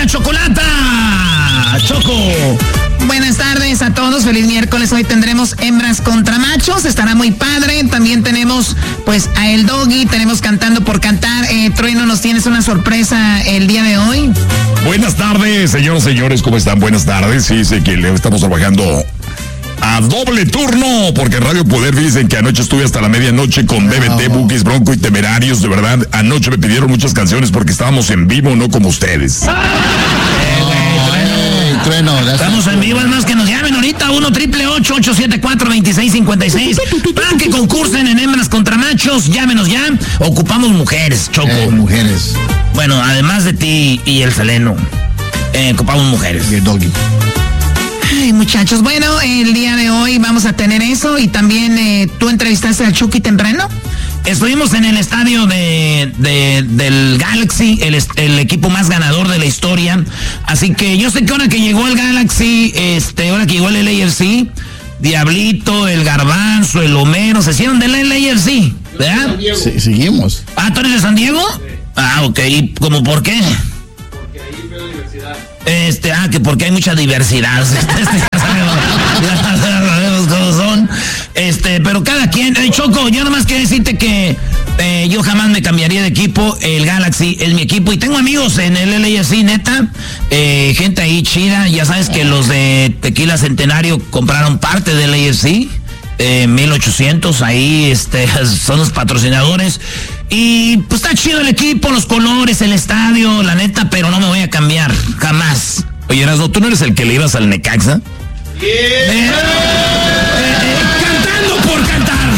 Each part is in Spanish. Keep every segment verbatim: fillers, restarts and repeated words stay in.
chocolata. Choco. Buenas tardes a todos, feliz miércoles. Hoy tendremos hembras contra machos, estará muy padre. También tenemos pues a El Doggy, tenemos Cantando por Cantar. eh, Trueno, nos tienes una sorpresa el día de hoy. Buenas tardes, señoras y señores, ¿cómo están? Buenas tardes, sí, sé que le estamos trabajando a doble turno, porque en Radio Poder dicen que anoche estuve hasta la medianoche con B B T, no. Bukis, Bronco y Temerarios. De verdad, anoche me pidieron muchas canciones porque estábamos en vivo, no como ustedes. Trueno, estamos en vivo, es más que nos llamen ahorita uno triple ocho ocho siete cuatro dos seis cinco seis para que concursen en hembras contra machos. Llámenos ya. Ocupamos mujeres, Choco. Eh, mujeres. Bueno, además de ti y el Seleno, eh, ocupamos mujeres. Y el Doggy. Ay, muchachos, bueno, el día de hoy vamos a tener eso y también eh, tú entrevistaste a Chucky temprano. Estuvimos en el estadio de, de del Galaxy, el, el equipo más ganador de la historia. Así que yo sé que ahora que llegó el Galaxy, este, ahora que llegó el L A F C, Diablito, el Garbanzo, el Homero, se hicieron del L A F C, ¿verdad? Sí, seguimos. Ah, ¿tú eres de San Diego? Sí. Ah, ok, ¿y cómo por qué? Porque ahí veo diversidad. Este, ah, que porque hay mucha diversidad. Este, ya sabemos, ya sabemos cómo son. Este, pero cada quien, eh, Choco, yo nomás quiero decirte que eh, yo jamás me cambiaría de equipo. El Galaxy es mi equipo y tengo amigos en el L A F C, neta, eh, gente ahí chida. Ya sabes que los de Tequila Centenario compraron parte del L A F C, eh, mil ochocientos, ahí este, son los patrocinadores. Y pues está chido el equipo, los colores, el estadio, la neta, pero no me voy a cambiar, jamás. Oye, Erasmo, ¿tú no eres el que le ibas al Necaxa? Yeah. Eh, eh, eh, cantando por cantar.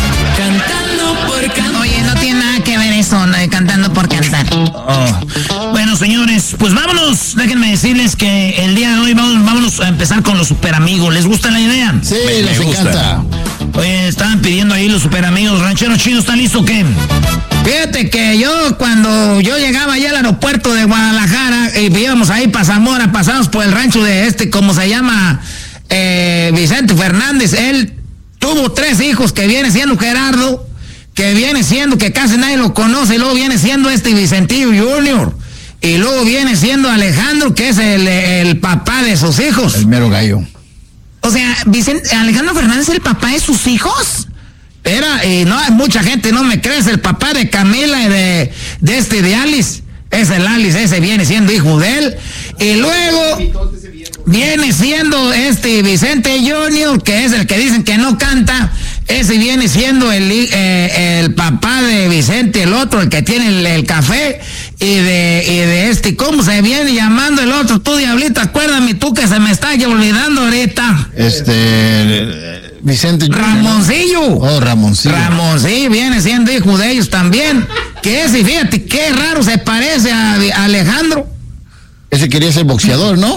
Cantando por cantar. Oye, no tiene nada que ver eso, ¿no? Cantando por cantar. Oh. Bueno, señores, pues vámonos. Déjenme decirles que el día de hoy vamos, vámonos a empezar con los super amigos. ¿Les gusta la idea? Sí, me, les me encanta. Oye, estaban pidiendo ahí los super amigos. Ranchero Chido, ¿está listo o qué? Fíjate que yo, cuando yo llegaba allá al aeropuerto de Guadalajara y íbamos ahí para Zamora, pasamos por el rancho de este, ¿cómo se llama? Eh, Vicente Fernández. Él tuvo tres hijos, que viene siendo Gerardo, que viene siendo, que casi nadie lo conoce, y luego viene siendo este Vicentillo junior, y luego viene siendo Alejandro, que es el, el papá de sus hijos. El mero gallo. O sea, Vicente, Alejandro Fernández es el papá de sus hijos. Era, y no, mucha gente no me cree, es el papá de Camila y de, de este, de Alice. Es el Alice, ese viene siendo hijo de él. Y luego viene siendo este Vicente junior, que es el que dicen que no canta. Ese viene siendo el, eh, el papá de Vicente, el otro, el que tiene el, el café. Y de, y de este, ¿cómo se viene llamando el otro? Tú, Diablito, acuérdame tú que se me está ya olvidando ahorita. Este... Vicente Ramoncillo. Oh, Ramoncillo. Ramoncillo viene siendo hijo de ellos también. Que ese, fíjate, qué raro se parece a, a Alejandro. Ese quería ser boxeador, ¿no?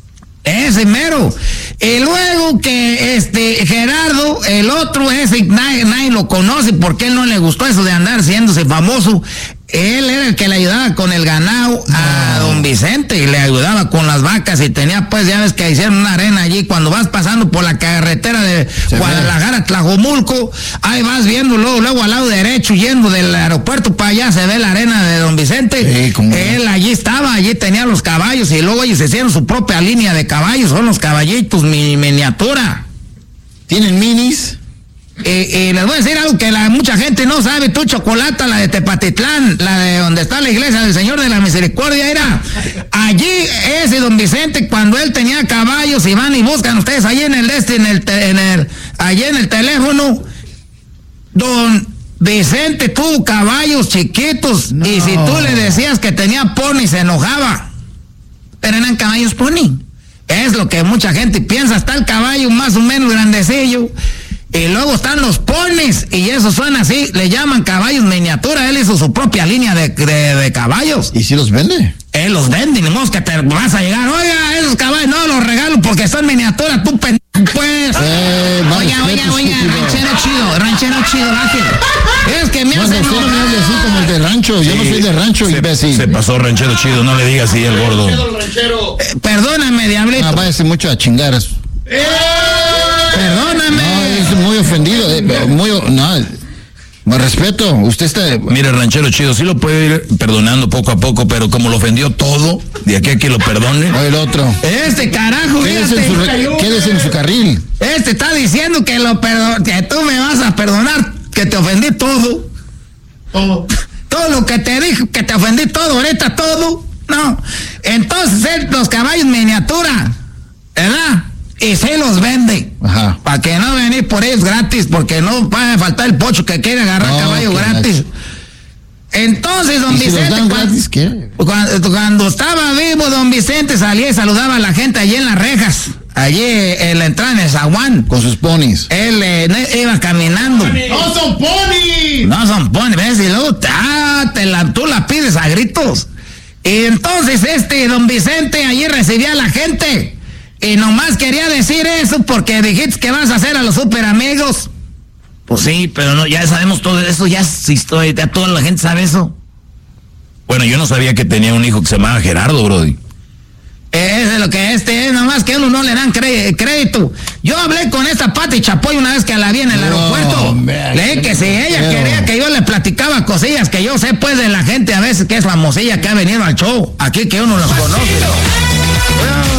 Ese mero. Y luego que este Gerardo, el otro, ese nadie, nadie lo conoce porque él no le gustó eso de andar siéndose famoso. Él era el que le ayudaba con el ganado a no. don Vicente, y le ayudaba con las vacas, y tenía, pues, ya ves que hicieron una arena allí cuando vas pasando por la carretera de Se Guadalajara a Tlajomulco. Ahí vas viendo luego, luego al lado derecho, yendo del aeropuerto para allá, se ve la arena de don Vicente. Sí, ¿cómo? Él allí estaba, allí tenía los caballos, y luego ellos hicieron su propia línea de caballos, son los caballitos mi, miniatura. ¿Tienen minis? Y, y les voy a decir algo que la, mucha gente no sabe. Tú, Chocolata, la de Tepatitlán, la de donde está la iglesia del Señor de la Misericordia, era allí ese don Vicente, cuando él tenía caballos, y van y buscan ustedes allí en el este, en el, te, en el allí en el teléfono, don Vicente tuvo caballos chiquitos, no. Y si tú le decías que tenía pony, se enojaba, pero eran caballos pony. Es lo que mucha gente piensa. Está el caballo más o menos grandecillo, y luego están los ponis, y eso suena así, le llaman caballos miniatura. Él hizo su propia línea de, de, de caballos. ¿Y si los vende? Él los vende, ni modo que te vas a llegar, oiga, esos caballos, no, los regalo porque son miniatura, tú pendejo, pues. Eh, oiga, oiga, oiga, ranchero chido, ranchero chido, Ángel. Es que me no, hace no, no me hable así como el de rancho, sí, yo no soy de rancho, se, imbécil. Se pasó, ranchero chido, no le digas así al gordo. Eh, perdóname, Diablito. Ah, váyase mucho a chingar. ¡Eh! Perdóname. No, es muy ofendido, eh, muy, no, Más respeto, usted está... Mire, ranchero chido, sí lo puede ir perdonando poco a poco, pero como lo ofendió todo, de aquí a que lo perdone. O el otro. Este carajo, Quédese en, su re- quédese en su carril. Este está diciendo que lo perdo- que tú me vas a perdonar, que te ofendí todo. Todo. Todo lo que te dije, que te ofendí todo, ahorita todo. No. Entonces, él, los caballos miniatura, ¿verdad? Y se los vende. Ajá. Para que no venir por ellos gratis, porque no va a faltar el pocho que quiere agarrar No, caballo qué gratis. nacho. Entonces, don ¿Y si Vicente, los dan cuando, gratis, qué? cuando, cuando estaba vivo, don Vicente salía y saludaba a la gente allí en las rejas, allí en la entrada en el zaguán. Con sus ponis. Él eh, iba caminando. ¡No son ponis! No son ponis, ¿ves? Y luego ah, te la, tú la pides a gritos. Y entonces este don Vicente allí recibía a la gente. Y nomás quería decir eso porque dijiste que vas a hacer a los super amigos. Pues sí, pero no, ya sabemos todo eso, ya sí estoy, ya toda la gente sabe eso. Bueno, yo no sabía que tenía un hijo que se llamaba Gerardo, brody. Eso es lo que este es, nomás que a uno no le dan cre- crédito. Yo hablé con esta Pati Chapoy una vez que la vi en el No, aeropuerto. hombre, Le dije que si ella feo. quería que yo le platicaba cosillas que yo sé pues de la gente a veces que es famosilla que ha venido al show. Aquí que uno los conoce. Bueno,